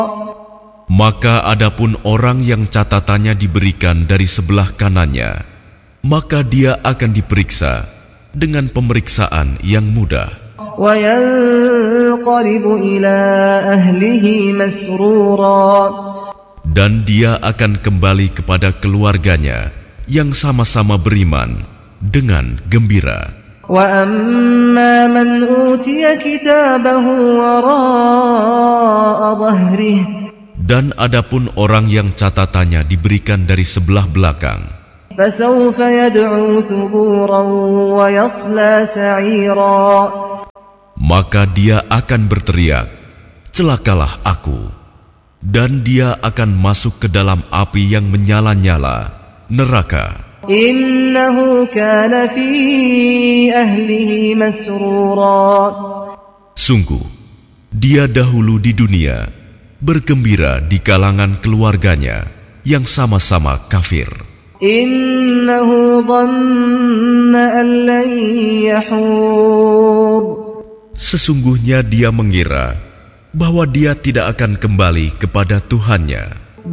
Maka adapun orang yang catatannya diberikan dari sebelah kanannya, maka dia akan diperiksa dengan pemeriksaan yang mudah. Dan dia akan kembali kepada keluarganya yang sama-sama beriman dengan gembira. Dan adapun orang yang catatannya diberikan dari sebelah belakang, maka dia akan berteriak, "Celakalah aku!" Dan dia akan masuk ke dalam api yang menyala-nyala, neraka. Sungguh, dia dahulu di dunia bergembira di kalangan keluarganya yang sama-sama kafir. Sesungguhnya dia mengira bahwa dia tidak akan kembali kepada Tuhannya.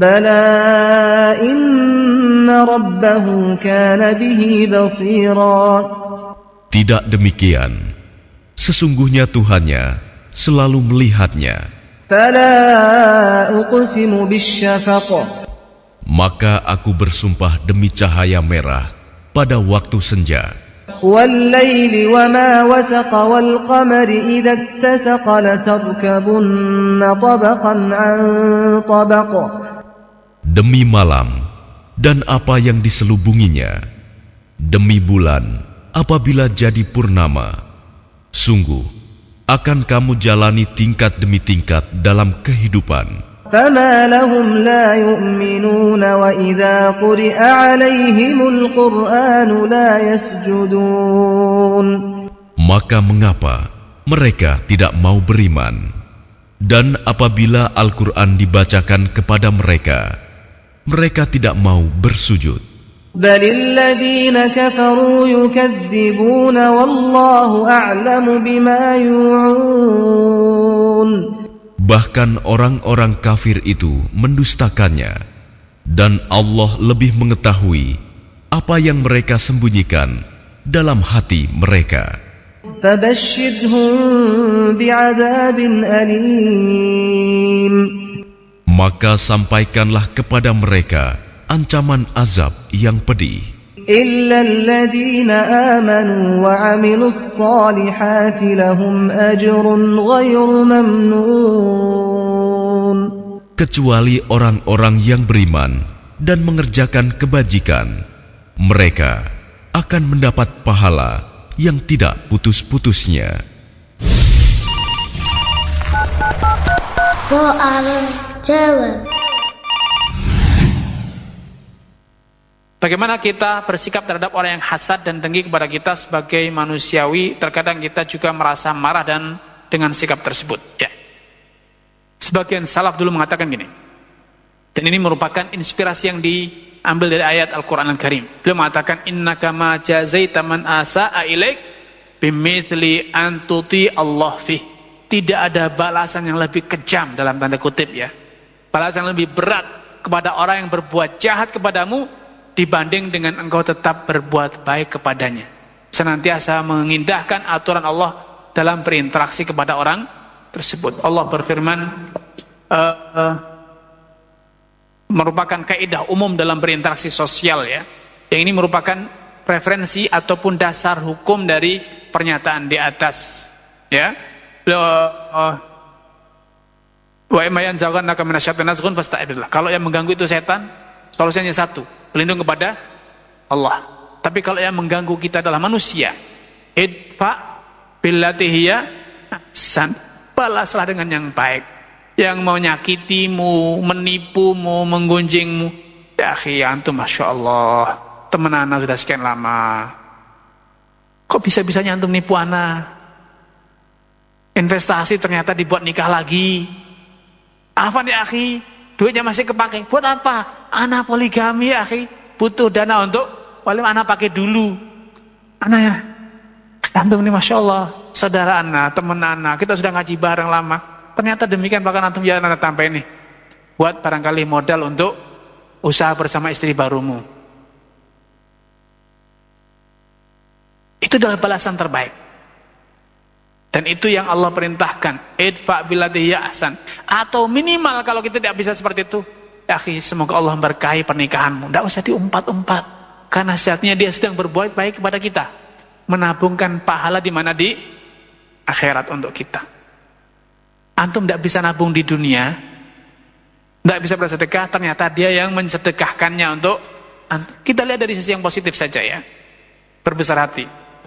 Tidak demikian, sesungguhnya Tuhannya selalu melihatnya. Maka aku bersumpah demi cahaya merah pada waktu senja, demi malam dan apa yang diselubunginya, demi bulan apabila jadi purnama. Sungguh akan kamu jalani tingkat demi tingkat dalam kehidupan. Maka mengapa mereka tidak mau beriman? Dan apabila Al-Quran dibacakan kepada mereka, mereka tidak mau bersujud. Bahkan orang-orang kafir itu mendustakannya, dan Allah lebih mengetahui apa yang mereka sembunyikan dalam hati mereka. Maka sampaikanlah kepada mereka ancaman azab yang pedih. Kecuali orang-orang yang beriman dan mengerjakan kebajikan, mereka akan mendapat pahala yang tidak putus-putusnya. Soal jawab. Bagaimana kita bersikap terhadap orang yang hasad dan dengki kepada kita sebagai manusiawi? Terkadang kita juga merasa marah dan dengan sikap tersebut. Ya. Sebagian salaf dulu mengatakan gini, dan ini merupakan inspirasi yang diambil dari ayat Al-Quran Al-Karim. Beliau mengatakan, innaka ma jazaita man asa'a ilaik bimithli antuti Allah fih. Tidak ada balasan yang lebih kejam, dalam tanda kutip ya, balasan yang lebih berat kepada orang yang berbuat jahat kepadamu dibanding dengan engkau tetap berbuat baik kepadanya. Senantiasa mengindahkan aturan Allah dalam berinteraksi kepada orang tersebut. Allah berfirman, merupakan kaidah umum dalam berinteraksi sosial ya. Yang ini merupakan referensi ataupun dasar hukum dari pernyataan di atas. Ya. Wa imayan zaganaka minasyaitonir rajim fasta'idillah. Kalau yang mengganggu itu setan, solusinya satu, berlindung kepada Allah. Tapi kalau yang mengganggu kita adalah manusia, idfa billati hiya ahsan, balaslah dengan yang baik. Yang mau nyakitimu, menipumu, menggunjingmu, ya akhi antum masya Allah, teman ana sudah sekian lama, kok bisa-bisanya antum nipu ana? Investasi ternyata dibuat nikah lagi. Apa nih akhi? Duitnya masih kepake. Buat apa? Anak poligami ya akhi. Butuh dana untuk paling anak pakai dulu. Anak ya. Antum ini masya Allah, saudara anak, teman anak, kita sudah ngaji bareng lama. Ternyata demikian, bahkan antum ya anak tambah ini. buat barangkali modal untuk usaha bersama istri barumu. Itu adalah balasan terbaik. Dan itu yang Allah perintahkan, idfa billati hiya ahsan. Atau minimal kalau kita tidak bisa seperti itu, ya akhi, semoga Allah memberkahi pernikahanmu. Tidak usah diumpat-umpat, karena saatnya dia sedang berbuat baik kepada kita, menabungkan pahala di mana, di akhirat untuk kita. Antum tidak bisa nabung di dunia, tidak bisa bersedekah, ternyata dia yang mensedekahkannya untuk antum. Kita lihat dari sisi yang positif saja ya, berbesar hati.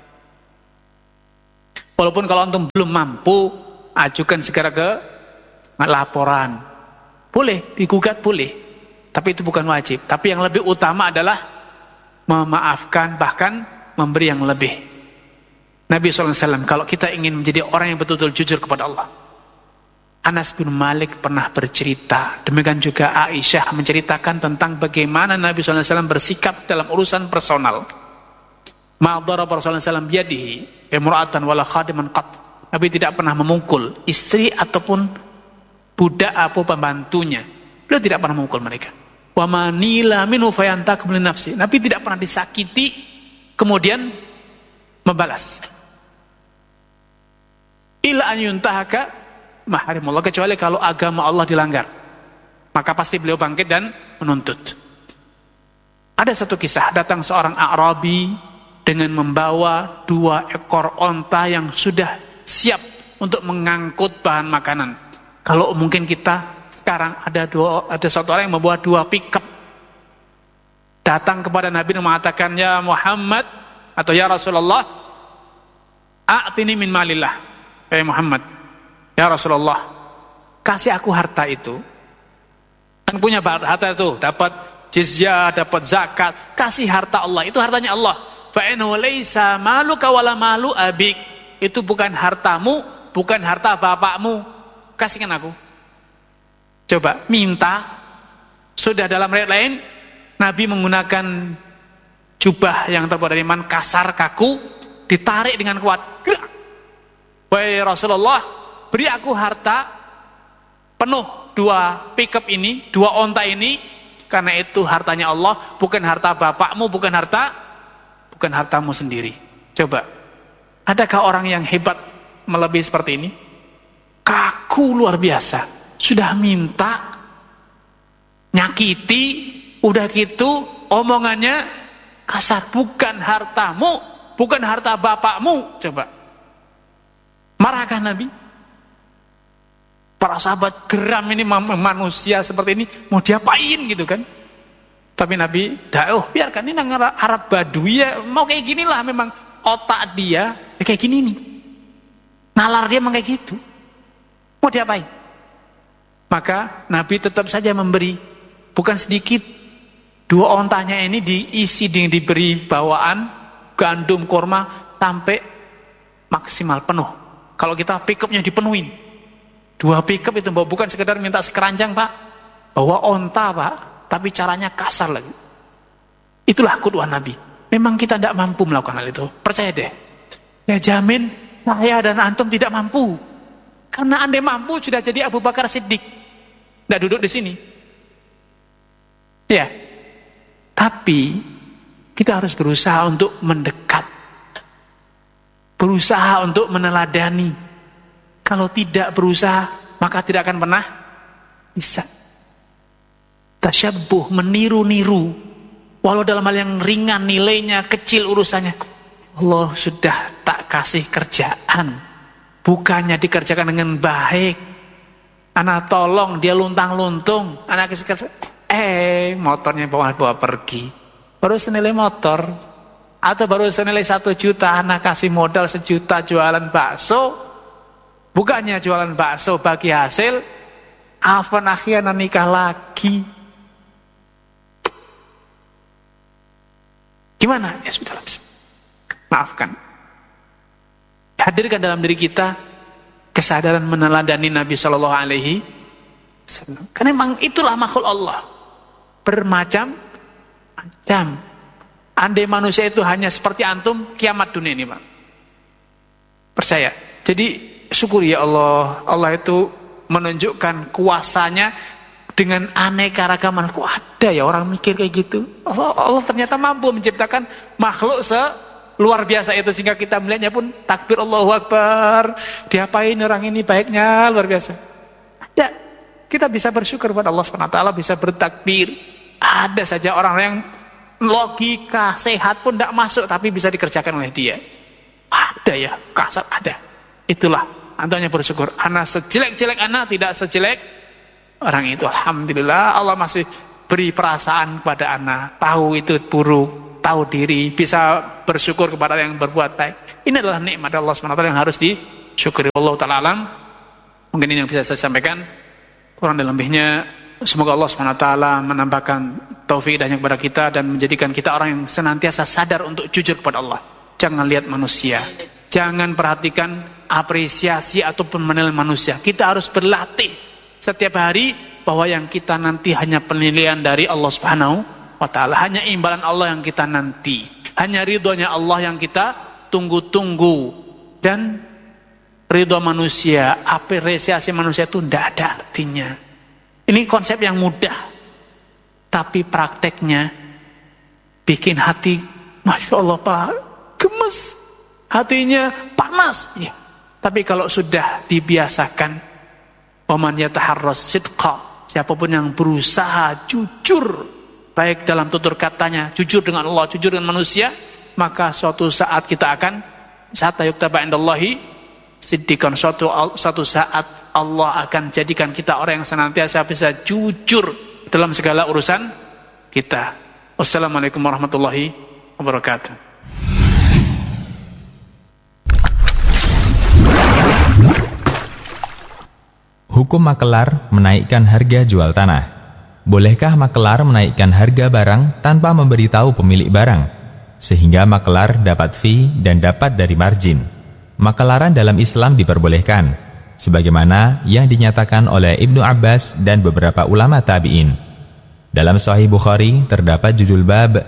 Walaupun kalau antum belum mampu, ajukan segera ke laporan. Boleh, digugat boleh. Tapi itu bukan wajib. Tapi yang lebih utama adalah memaafkan, bahkan memberi yang lebih. Nabi SAW, kalau kita ingin menjadi orang yang betul-betul jujur kepada Allah. Anas bin Malik pernah bercerita. Demikian juga Aisyah menceritakan tentang bagaimana Nabi SAW bersikap dalam urusan personal. Ma'adhara Rasulullah SAW biyadihi imra'atan wala khadiman qat. Nabi tidak pernah memukul istri ataupun budak atau pembantunya. Beliau tidak pernah memukul mereka. Wa manila minhu fayantakum li nafsi. Nabi tidak pernah disakiti kemudian membalas. Illa an yuntahaka maharimullah, kecuali kalau agama Allah dilanggar. Maka pasti beliau bangkit dan menuntut. Ada satu kisah, datang seorang A'rabi dengan membawa 2 ekor onta yang sudah siap untuk mengangkut bahan makanan. Kalau mungkin kita sekarang ada satu orang yang membawa 2 pickup, datang kepada Nabi dan mengatakan, ya Muhammad atau ya Rasulullah, a'tini min malillah, ya Muhammad, ya Rasulullah, kasih aku harta itu. Kan punya harta itu, dapat jizyah, dapat zakat, kasih harta Allah, itu hartanya Allah. Fa'inhu laysa maluka wala malu abik. Itu bukan hartamu, bukan harta bapakmu. Kasihkan aku. Coba minta. Sudah dalam riwayat lain, Nabi menggunakan jubah yang terbuat dari man, kasar, kaku, ditarik dengan kuat. Wahai Rasulullah, beri aku harta penuh 2 pickup ini, 2 onta ini, karena itu hartanya Allah, bukan harta bapakmu, bukan hartamu sendiri. Coba, adakah orang yang hebat melebihi seperti ini? Kaku luar biasa. Sudah minta, nyakiti, udah gitu, omongannya kasar. Bukan hartamu, bukan harta bapakmu. Coba, marahkah Nabi? Para sahabat geram, ini manusia seperti ini, mau diapain gitu kan? Tapi Nabi, biarkan, ini Arab Badui ya, mau kayak ginilah memang otak dia, ya kayak gini nih. Nalar dia memang kayak gitu. Mau diapain? Maka Nabi tetap saja memberi, bukan sedikit. 2 ontanya ini diisi, diberi bawaan gandum, kurma, sampai maksimal penuh. Kalau kita pick-upnya dipenuhin. 2 pick-up itu bukan sekedar minta sekeranjang Pak, bawa onta Pak. Tapi caranya kasar lagi. Itulah qudwah Nabi. Memang kita tidak mampu melakukan hal itu. Percaya deh. Ya jamin saya dan antum tidak mampu. Karena andai mampu sudah jadi Abu Bakar Siddiq. Tidak duduk di sini. Ya. Tapi kita harus berusaha untuk mendekat. Berusaha untuk meneladani. Kalau tidak berusaha, maka tidak akan pernah bisa. Tasyabbuh, meniru-niru, walau dalam hal yang ringan nilainya, kecil urusannya. Allah sudah tak kasih kerjaan, bukannya dikerjakan dengan baik. Anak tolong, dia luntang-luntung, anak kasih kerja, motornya bawa pergi. Baru senilai motor, atau baru senilai 1 juta, anak kasih modal 1 juta jualan bakso, bukannya jualan bakso bagi hasil, afan akhirnya nikah lagi. Gimana? Ya sudah, maafkan. Hadirkan dalam diri kita kesadaran meneladani Nabi Shallallahu Alaihi Wasallam. Karena memang itulah makhluk Allah, bermacam-macam. Andai manusia itu hanya seperti antum, kiamat dunia ini Pak. Percaya. Jadi syukur ya Allah. Allah itu menunjukkan kuasanya dengan aneka ragaman. Kok ada ya orang mikir kayak gitu? Allah ternyata mampu menciptakan makhluk luar biasa itu, sehingga kita melihatnya pun takbir Allahu Akbar. Diapain orang ini, baiknya luar biasa. Ya, kita bisa bersyukur kepada Allah SWT, bisa bertakbir. Ada saja orang yang logika sehat pun tidak masuk, tapi bisa dikerjakan oleh dia. Ada ya, kasar ada. Itulah, antunya bersyukur. Anak sejelek-jelek anak tidak sejelek orang itu. Alhamdulillah Allah masih beri perasaan kepada anak. Tahu itu buruk, tahu diri, bisa bersyukur kepada yang berbuat baik. Ini adalah nikmat Allah SWT yang harus disyukuri. Allah Ta'ala alam. Mungkin ini yang bisa saya sampaikan. Kurang dan lebihnya, semoga Allah SWT menambahkan taufik hidayahnya kepada kita dan menjadikan kita orang yang senantiasa sadar untuk jujur kepada Allah. Jangan lihat manusia, jangan perhatikan apresiasi ataupun menilai manusia. Kita harus berlatih setiap hari bahwa yang kita nanti hanya penilaian dari Allah Subhanahu wa Ta'ala, hanya imbalan Allah yang kita nanti, hanya ridhonya Allah yang kita tunggu-tunggu. Dan ridho manusia, apresiasi manusia itu tidak ada artinya. Ini konsep yang mudah, tapi prakteknya bikin hati, Masya Allah Pak, gemes, hatinya panas ya. Tapi kalau sudah dibiasakan, waman yataharras sidqa, siapapun yang berusaha jujur, baik dalam tutur katanya, jujur dengan Allah, jujur dengan manusia, maka suatu saat kita akan hatta yuktaba indallahi siddiqan, suatu saat Allah akan jadikan kita orang yang senantiasa bisa jujur dalam segala urusan kita. Wassalamualaikum warahmatullahi wabarakatuh. Hukum makelar menaikkan harga jual tanah. Bolehkah makelar menaikkan harga barang tanpa memberitahu pemilik barang, sehingga makelar dapat fee dan dapat dari margin? Makelaran dalam Islam diperbolehkan, sebagaimana yang dinyatakan oleh Ibnu Abbas dan beberapa ulama tabi'in. Dalam Sahih Bukhari terdapat judul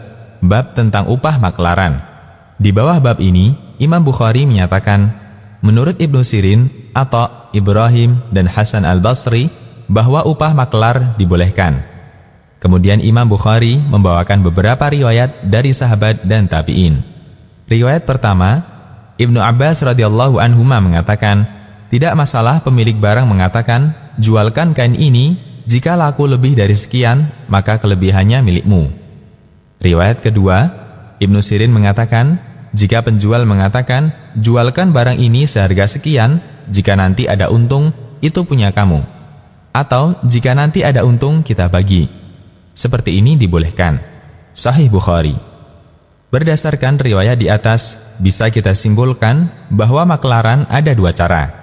bab tentang upah makelaran. Di bawah bab ini, Imam Bukhari menyatakan, menurut Ibnu Sirin, Atha, Ibrahim, dan Hasan al-Basri, bahwa upah makelar dibolehkan. Kemudian Imam Bukhari membawakan beberapa riwayat dari sahabat dan tabi'in. Riwayat pertama, Ibnu Abbas radhiyallahu anhuma mengatakan, tidak masalah pemilik barang mengatakan, jualkan kain ini, jika laku lebih dari sekian, maka kelebihannya milikmu. Riwayat kedua, Ibnu Sirin mengatakan, jika penjual mengatakan, jualkan barang ini seharga sekian, jika nanti ada untung, itu punya kamu. Atau, jika nanti ada untung, kita bagi. Seperti ini dibolehkan. Sahih Bukhari. Berdasarkan riwayat di atas, bisa kita simpulkan bahwa makelaran ada dua cara.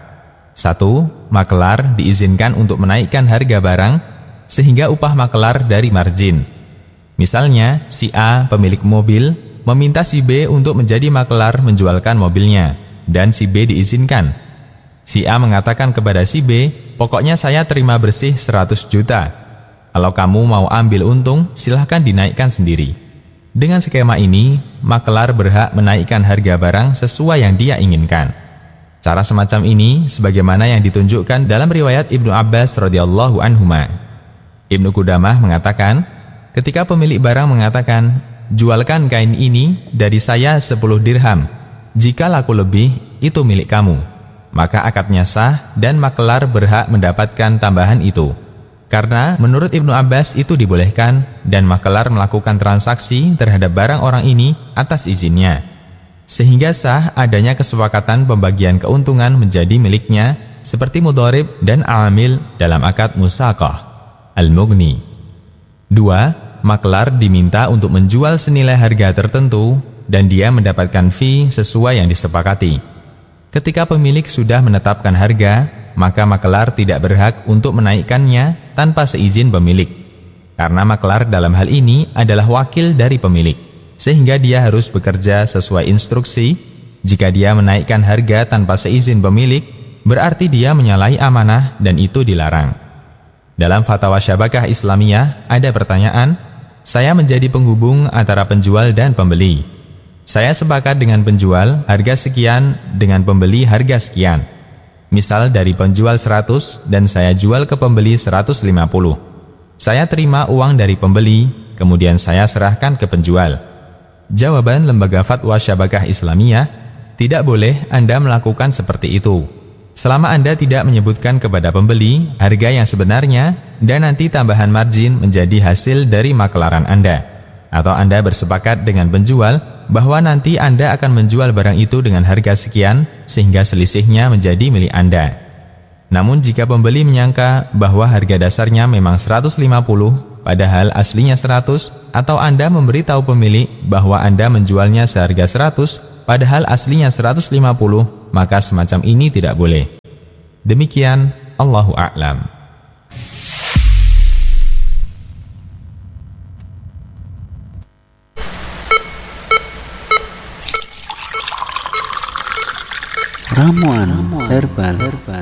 Satu, makelar diizinkan untuk menaikkan harga barang, sehingga upah makelar dari margin. Misalnya, si A, pemilik mobil, meminta si B untuk menjadi makelar menjualkan mobilnya, dan si B diizinkan. Si A mengatakan kepada si B, pokoknya saya terima bersih 100 juta. Kalau kamu mau ambil untung, silahkan dinaikkan sendiri. Dengan skema ini, makelar berhak menaikkan harga barang sesuai yang dia inginkan. Cara semacam ini, sebagaimana yang ditunjukkan dalam riwayat Ibnu Abbas radhiyallahu anhuma. Ibnu Qudamah mengatakan, ketika pemilik barang mengatakan, jualkan kain ini dari saya 10 dirham. Jika laku lebih, itu milik kamu. Maka akadnya sah dan makelar berhak mendapatkan tambahan itu. Karena menurut Ibnu Abbas itu dibolehkan dan makelar melakukan transaksi terhadap barang orang ini atas izinnya. Sehingga sah adanya kesepakatan pembagian keuntungan menjadi miliknya seperti mudharib dan amil dalam akad musaqah. Al-Mughni. 2. Makelar diminta untuk menjual senilai harga tertentu dan dia mendapatkan fee sesuai yang disepakati. Ketika pemilik sudah menetapkan harga, maka makelar tidak berhak untuk menaikkannya tanpa seizin pemilik. Karena makelar dalam hal ini adalah wakil dari pemilik, sehingga dia harus bekerja sesuai instruksi. Jika dia menaikkan harga tanpa seizin pemilik, berarti dia menyalahi amanah dan itu dilarang. Dalam Fatwa Syabakah Islamiyah ada pertanyaan, saya menjadi penghubung antara penjual dan pembeli. Saya sepakat dengan penjual harga sekian dengan pembeli harga sekian. Misal dari penjual 100 dan saya jual ke pembeli 150. Saya terima uang dari pembeli, kemudian saya serahkan ke penjual. Jawaban Lembaga Fatwa Syabakah Islamiyah, tidak boleh Anda melakukan seperti itu. Selama Anda tidak menyebutkan kepada pembeli harga yang sebenarnya dan nanti tambahan margin menjadi hasil dari makelaran Anda. Atau Anda bersepakat dengan penjual bahwa nanti Anda akan menjual barang itu dengan harga sekian sehingga selisihnya menjadi milik Anda. Namun jika pembeli menyangka bahwa harga dasarnya memang 150 padahal aslinya 100, atau Anda memberitahu pemilik bahwa Anda menjualnya seharga 100 padahal aslinya 150, maka semacam ini tidak boleh. Demikian, Allahu a'lam. Ramuan herbal.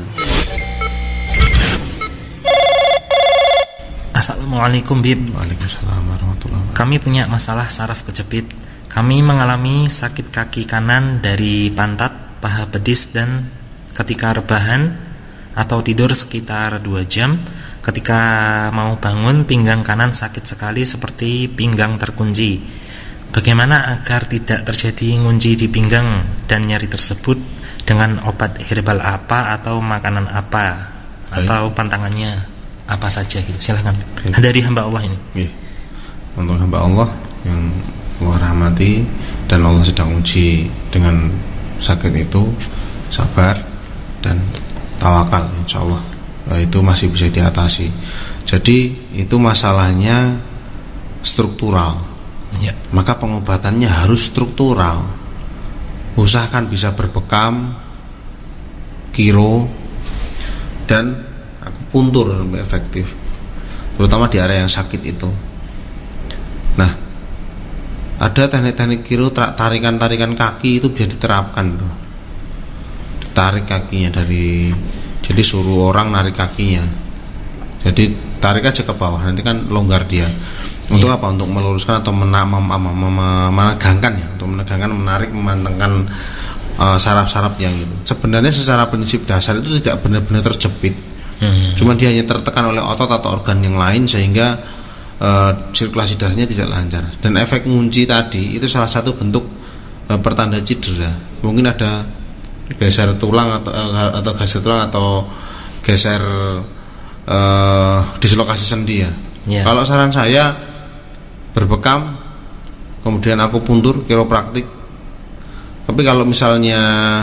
Assalamualaikum Bib. Waalaikumsalam warahmatullahi wabarakatuh. Kami punya masalah saraf kejepit. Kami mengalami sakit kaki kanan dari pantat, paha pedis, dan ketika rebahan atau tidur sekitar 2 jam. Ketika mau bangun, pinggang kanan sakit sekali seperti pinggang terkunci. Bagaimana agar tidak terjadi ngunci di pinggang dan nyeri tersebut? Dengan obat herbal apa atau makanan apa? Atau pantangannya apa saja gitu. Silahkan. Dari hamba Allah ini. Untuk hamba Allah yang Allah rahmati dan Allah sedang uji dengan sakit itu, sabar dan tawakal, insyaallah itu masih bisa diatasi. Jadi itu masalahnya struktural. Ya. Maka pengobatannya harus struktural. Usahakan bisa berbekam, kiro, dan puntur lebih efektif, terutama di area yang sakit itu. Nah, ada teknik-teknik kiro, tarikan kaki itu bisa diterapkan tuh. Ditarik kakinya jadi suruh orang narik kakinya. Jadi tarik aja ke bawah, nanti kan longgar dia. Untuk apa? Untuk meluruskan atau menegangkan ya, untuk menegangkan, menarik, memantengkan saraf-saraf yang itu. Sebenarnya secara prinsip dasar itu tidak benar-benar terjepit. Cuma dia hanya tertekan oleh otot atau organ yang lain sehingga sirkulasi darahnya tidak lancar. Dan efek ngunci tadi itu salah satu bentuk pertanda cedera. Mungkin ada geser tulang atau geser tulang atau geser dislokasi sendi ya. Kalau saran saya berbekam, kemudian aku puntur kiropraktik. Tapi kalau misalnya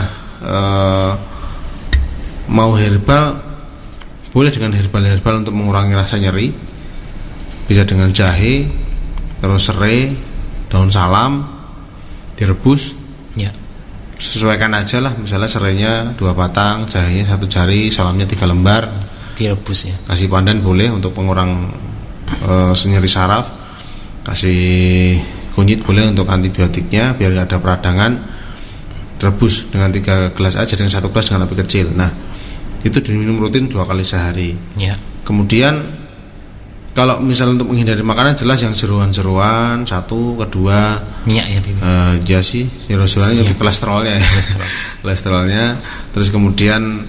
mau herbal, boleh dengan herbal untuk mengurangi rasa nyeri. Bisa dengan jahe, terus serai, daun salam, direbus. Ya. Sesuaikan aja lah, misalnya serainya 2 batang, jahenya 1 jari, salamnya 3 lembar. Direbus ya. Kasih pandan boleh untuk pengurang nyeri saraf. Kasih kunyit boleh untuk antibiotiknya biar nggak ada peradangan. Rebus dengan 3 gelas aja, dengan 1 gelas dengan api kecil. Nah, itu diminum rutin 2 kali sehari. Ya. Kemudian kalau misalnya untuk menghindari makanan, jelas yang jeruan-jeruan, 1, 2 minyak ya Bibi. Ya sih, jeruan-jeruannya lebih kolesterolnya ya. Kolesterolnya. Terus kemudian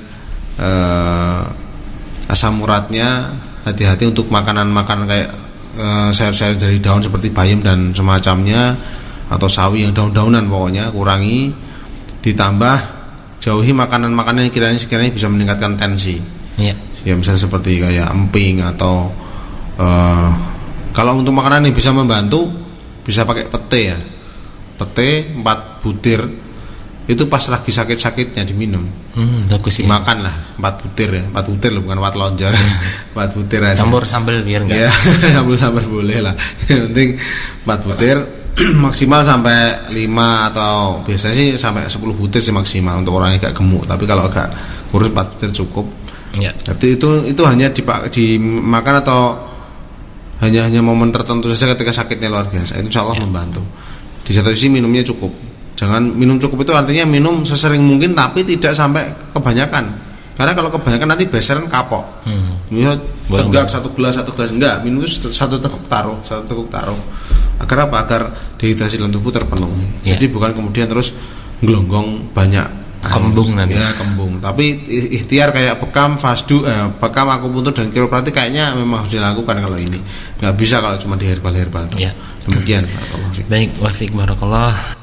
asam uratnya, hati-hati untuk makanan-makanan kayak sayur-sayur dari daun seperti bayam dan semacamnya, atau sawi yang daun-daunan pokoknya kurangi. Ditambah jauhi makanan-makanan yang sekiranya bisa meningkatkan tensi. Ya. Ya misalnya seperti kayak emping atau kalau untuk makanan yang bisa membantu, bisa pakai pete ya. Pete 4 butir itu pas lagi sakit-sakitnya diminum. Bagus ya. Makan lah 4 butir ya. 4 butir loh, bukan 4 lonjor. 4 butir aja. Campur sambal biar enggak. Ya, sambal boleh lah. Yang penting 4 butir maksimal sampai 5 atau biasanya sih sampai 10 butir sih maksimal untuk orang yang agak gemuk. Tapi kalau agak kurus 4 butir cukup. Ya. Jadi itu hanya dimakan atau hanya momen tertentu saja ketika sakitnya luar biasa. Itu insyaallah membantu. Di satu sisi minumnya cukup. Jangan minum cukup itu artinya minum sesering mungkin tapi tidak sampai kebanyakan. Karena kalau kebanyakan nanti beseran kapok. Misal tegak 1 gelas enggak, minum itu 1 teguk taruh. Agar apa? Agar dehidrasi dalam tubuh terpenuhi. Jadi bukan kemudian terus ngelonggong banyak kembung nanti. Ya kembung. Tapi ikhtiar kayak bekam, fasdu, bekam, akupuntur dan kiropraktik kayaknya memang harus dilakukan kalau ini. Nggak bisa kalau cuma di herbal. Ya. Demikian. Baik, wafik barakallah.